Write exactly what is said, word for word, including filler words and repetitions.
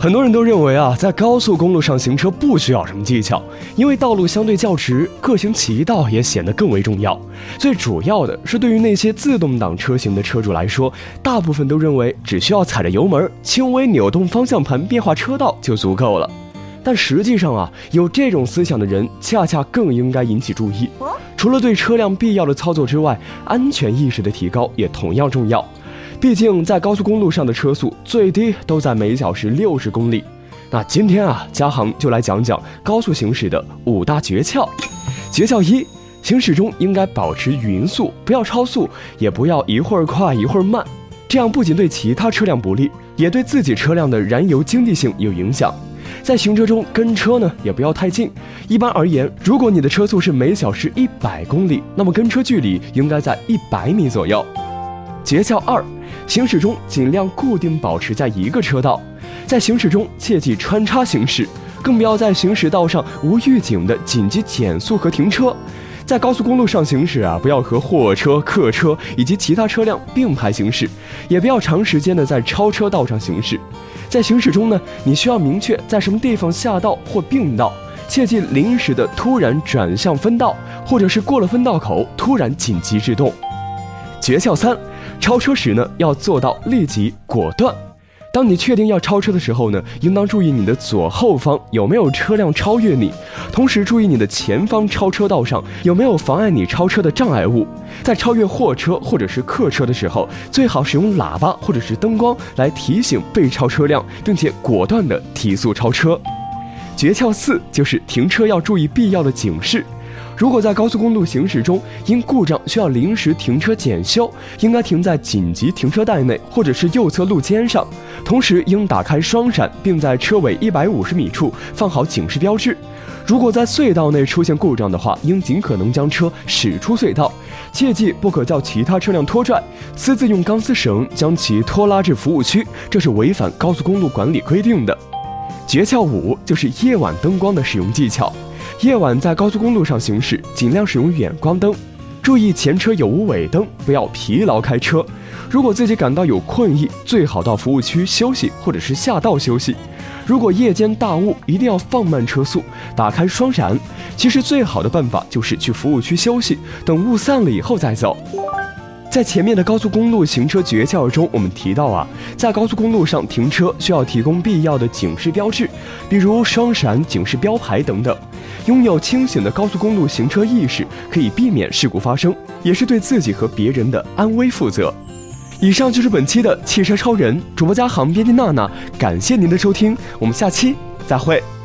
很多人都认为啊，在高速公路上行车不需要什么技巧，因为道路相对较直，各行其道也显得更为重要。最主要的是，对于那些自动挡车型的车主来说，大部分都认为只需要踩着油门，轻微扭动方向盘变化车道就足够了。但实际上啊，有这种思想的人恰恰更应该引起注意。除了对车辆必要的操作之外，安全意识的提高也同样重要。毕竟在高速公路上的车速最低都在每小时六十公里。那今天啊，嘉航就来讲讲高速行驶的五大诀窍。诀窍一，行驶中应该保持匀速，不要超速，也不要一会儿快一会儿慢，这样不仅对其他车辆不利，也对自己车辆的燃油经济性有影响。在行车中跟车呢，也不要太近。一般而言，如果你的车速是每小时一百公里，那么跟车距离应该在一百米左右。诀窍二，行驶中尽量固定保持在一个车道，在行驶中切忌穿插行驶，更不要在行驶道上无预警的紧急减速和停车。在高速公路上行驶啊，不要和货车、客车以及其他车辆并排行驶，也不要长时间的在超车道上行驶。在行驶中呢，你需要明确在什么地方下道或并道，切忌临时的突然转向分道，或者是过了分道口突然紧急制动。诀窍三，超车时呢，要做到立即果断。当你确定要超车的时候呢，应当注意你的左后方有没有车辆超越你，同时注意你的前方超车道上有没有妨碍你超车的障碍物。在超越货车或者是客车的时候，最好使用喇叭或者是灯光来提醒被超车辆，并且果断的提速超车。诀窍四就是停车要注意必要的警示。如果在高速公路行驶中因故障需要临时停车检修，应该停在紧急停车带内或者是右侧路肩上，同时应打开双闪，并在车尾一百五十米处放好警示标志。如果在隧道内出现故障的话，应尽可能将车驶出隧道，切记不可叫其他车辆拖拽，私自用钢丝绳将其拖拉至服务区，这是违反高速公路管理规定的。诀窍五就是夜晚灯光的使用技巧。夜晚在高速公路上行驶，尽量使用远光灯，注意前车有无尾灯，不要疲劳开车。如果自己感到有困意，最好到服务区休息或者是下道休息。如果夜间大雾，一定要放慢车速，打开双闪。其实最好的办法就是去服务区休息，等雾散了以后再走。在前面的高速公路行车诀窍中，我们提到啊，在高速公路上停车需要提供必要的警示标志，比如双闪、警示标牌等等。拥有清醒的高速公路行车意识，可以避免事故发生，也是对自己和别人的安危负责。以上就是本期的汽车超人，主播嘉航，编辑娜娜，感谢您的收听，我们下期再会。